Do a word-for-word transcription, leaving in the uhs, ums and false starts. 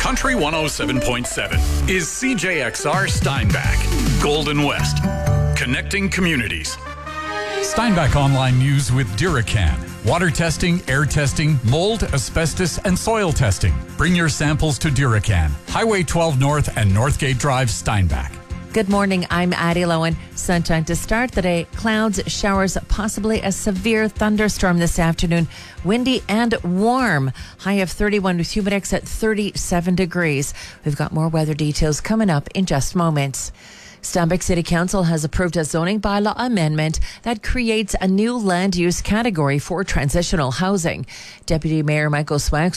Country one oh seven point seven is C J X R Steinbach, Golden West, connecting communities. Steinbach Online News with Duracan. Water testing, air testing, mold, asbestos, and soil testing. Bring your samples to Duracan. Highway twelve North and Northgate Drive, Steinbach. Good morning, I'm Addie Lowen. Sunshine to start the day. Clouds, showers, possibly a severe thunderstorm this afternoon. Windy and warm. High of thirty-one with Humidex at thirty-seven degrees. We've got more weather details coming up in just moments. Steinbach City Council has approved a zoning bylaw amendment that creates a new land use category for transitional housing. Deputy Mayor Michael Swax